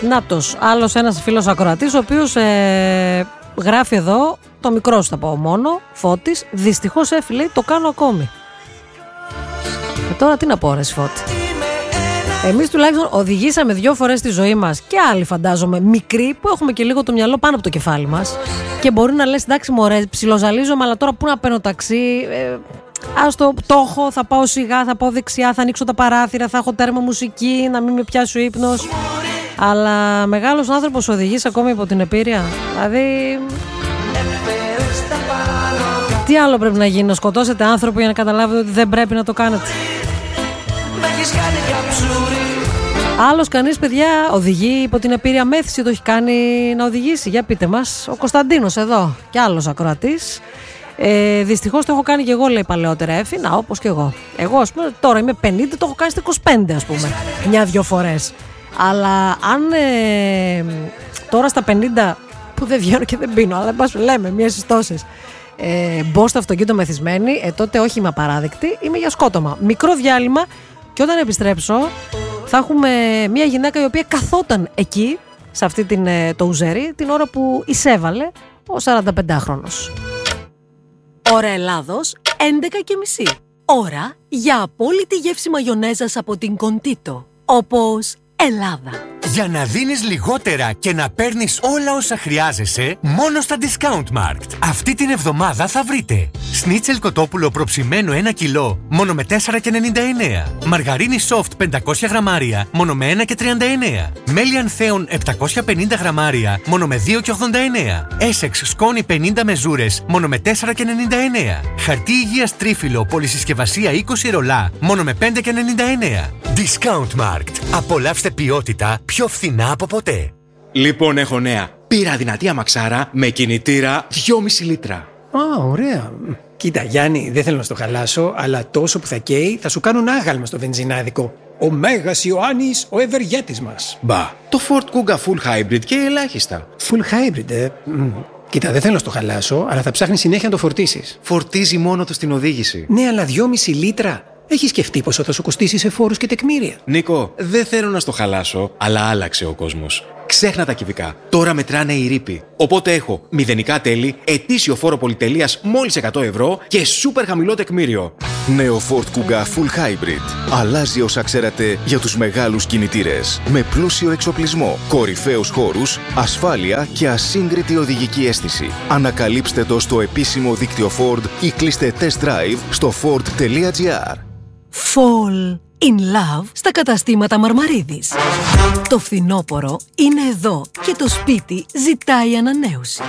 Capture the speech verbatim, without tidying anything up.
Νάτος, άλλος ένας φίλος ακροατής, ο οποίος ε, γράφει εδώ, το μικρό σου θα πω μόνο, Φώτης, δυστυχώς έφυλε, το κάνω ακόμη. Και τώρα τι να πω ρε Φώτη. Εμείς τουλάχιστον οδηγήσαμε δύο φορές στη ζωή μας και άλλοι φαντάζομαι μικροί που έχουμε και λίγο το μυαλό πάνω από το κεφάλι μας και μπορεί να λες εντάξει μωρέ ψιλοζαλίζομαι αλλά τώρα πού να παίρνω ταξί, ε, ας το, το έχω, θα πάω σιγά, θα πάω δεξιά, θα ανοίξω τα παράθυρα, θα έχω τέρμα μουσική, να μην με πιάσει ο ύπνος. Αλλά μεγάλος άνθρωπος οδηγείς ακόμη υπό την επίρρεια. Δηλαδή τι άλλο πρέπει να γίνει, να σκοτώσετε άνθρωποι για να καταλάβετε ότι δεν πρέπει να το κάνετε. Άλλος κανείς παιδιά οδηγεί υπό την επίρρεια μέθηση, το έχει κάνει να οδηγήσει, για πείτε μας. Ο Κωνσταντίνος εδώ και άλλος ακροατής. Ε, δυστυχώς το έχω κάνει και εγώ λέει παλαιότερα Εφη, να όπως και εγώ. Εγώ ας πούμε τώρα είμαι πενήντα, το έχω κάνει στα είκοσι πέντε ας πούμε, μια-δυο φορές. Αλλά αν ε, τώρα στα πενήντα που δεν βγαίνω και δεν πίνω, αλλά πας λέμε μία στις τόσες, ε, μπω στο αυτοκίνητο μεθυσμένη, ε, τότε όχι είμαι απαράδεκτη, είμαι για σκότωμα. Μικρό διάλειμμα και όταν επιστρέψω θα έχουμε μία γυναίκα η οποία καθόταν εκεί, σε αυτή την, το ουζέρι, την ώρα που εισέβαλε ο σαρανταπεντάχρονος. Ώρα Ελλάδος, έντεκα και μισή. Ώρα για απόλυτη γεύση μαγιονέζας από την Κοντίτο. Όπως Ελλάδα. Για να δίνεις λιγότερα και να παίρνεις όλα όσα χρειάζεσαι, μόνο στα Discount Markt. Αυτή την εβδομάδα θα βρείτε σνίτσελ κοτόπουλο προψημένο ένα κιλό, μόνο με τέσσερα και ενενήντα εννέα. Μαργαρίνη soft πεντακόσια γραμμάρια, μόνο με ένα και τριάντα εννέα. Μέλι ανθέων επτακόσια πενήντα γραμμάρια, μόνο με δύο και ογδόντα εννέα. Essex σκόνη πενήντα μεζούρες, μόνο με τέσσερα και ενενήντα εννέα. Χαρτί υγείας τρίφυλλο πολυσυσκευασία είκοσι ρολά, μόνο με πέντε και ενενήντα εννέα. Discount Markt. Απολαύστε ποιότητα πιο φθηνά από ποτέ. Λοιπόν, έχω νέα. Πήρα δυνατή αμαξάρα με κινητήρα δυόμισι λίτρα. Α, ωραία. Κοίτα, Γιάννη, δεν θέλω να στο χαλάσω, αλλά τόσο που θα καίει θα σου κάνουν άγαλμα στο βενζινάδικο. Ο Μέγας Ιωάννης, ο ευεργέτης μας. Μπα, το Ford Kuga Full Hybrid και ελάχιστα. Full Hybrid, ε. Μ. Κοίτα, δεν θέλω να στο χαλάσω, αλλά θα ψάχνει συνέχεια να το φορτίσεις. Φορτίζει μόνο του στην οδήγηση. Ναι, αλλά δυόμισι λίτρα. Έχεις σκεφτεί πόσο θα σου κοστίσει σε φόρους και τεκμήρια? Νίκο, δεν θέλω να στο χαλάσω, αλλά άλλαξε ο κόσμος. Ξέχνα τα κυβικά. Τώρα μετράνε οι ρήποι. Οπότε έχω μηδενικά τέλη, ετήσιο φόρο πολυτελείας μόλις εκατό ευρώ και σούπερ χαμηλό τεκμήριο. Νέο Ford Kuga Full Hybrid. Αλλάζει όσα ξέρατε για τους μεγάλους κινητήρες. Με πλούσιο εξοπλισμό, κορυφαίους χώρους, ασφάλεια και ασύγκριτη οδηγική αίσθηση. Ανακαλύψτε το στο επίσημο δίκτυο Ford ή κλείστε test drive στο ford τελεία gr. Fall in love στα καταστήματα Μαρμαρίδης. Το φθινόπωρο είναι εδώ και το σπίτι ζητάει ανανέωση.